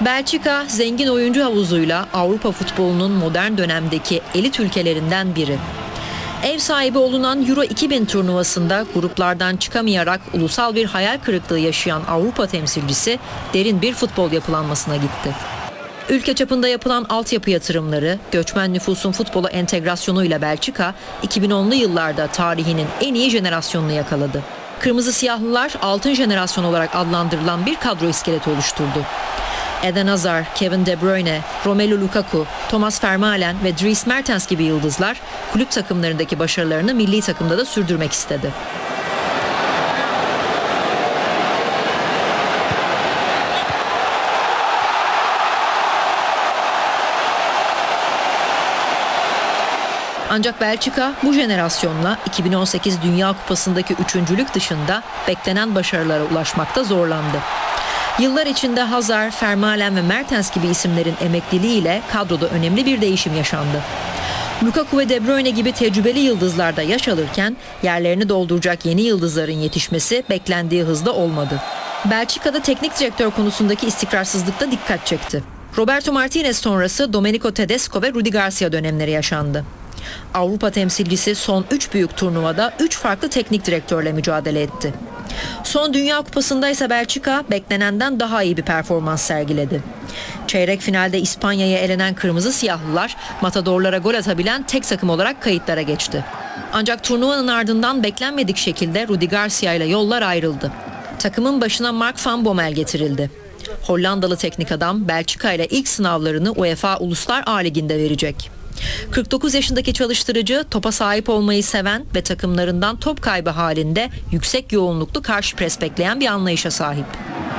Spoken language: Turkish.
Belçika, zengin oyuncu havuzuyla Avrupa futbolunun modern dönemdeki elit ülkelerinden biri. Ev sahibi olunan Euro 2000 turnuvasında gruplardan çıkamayarak ulusal bir hayal kırıklığı yaşayan Avrupa temsilcisi derin bir futbol yapılanmasına gitti. Ülke çapında yapılan altyapı yatırımları, göçmen nüfusun futbola entegrasyonuyla Belçika, 2010'lu yıllarda tarihinin en iyi jenerasyonunu yakaladı. Kırmızı Siyahlılar altın jenerasyon olarak adlandırılan bir kadro iskeleti oluşturdu. Eden Hazard, Kevin De Bruyne, Romelu Lukaku, Thomas Vermaelen ve Dries Mertens gibi yıldızlar kulüp takımlarındaki başarılarını milli takımda da sürdürmek istedi. Ancak Belçika bu jenerasyonla 2018 Dünya Kupası'ndaki üçüncülük dışında beklenen başarılara ulaşmakta zorlandı. Yıllar içinde Hazard, Vermaelen ve Mertens gibi isimlerin emekliliğiyle kadroda önemli bir değişim yaşandı. Lukaku ve De Bruyne gibi tecrübeli yıldızlar da yaş alırken yerlerini dolduracak yeni yıldızların yetişmesi beklendiği hızda olmadı. Belçika'da teknik direktör konusundaki istikrarsızlık da dikkat çekti. Roberto Martinez sonrası Domenico Tedesco ve Rudi Garcia dönemleri yaşandı. Avrupa temsilcisi son 3 büyük turnuvada 3 farklı teknik direktörle mücadele etti. Son Dünya Kupası'nda ise Belçika beklenenden daha iyi bir performans sergiledi. Çeyrek finalde İspanya'ya elenen Kırmızı Siyahlılar matadorlara gol atabilen tek takım olarak kayıtlara geçti. Ancak turnuvanın ardından beklenmedik şekilde Rudi Garcia ile yollar ayrıldı. Takımın başına Mark van Bommel getirildi. Hollandalı teknik adam Belçika ile ilk sınavlarını UEFA Uluslar A Ligi'nde verecek. 49 yaşındaki çalıştırıcı topa sahip olmayı seven ve takımlarından top kaybı halinde yüksek yoğunluklu karşı pres bekleyen bir anlayışa sahip.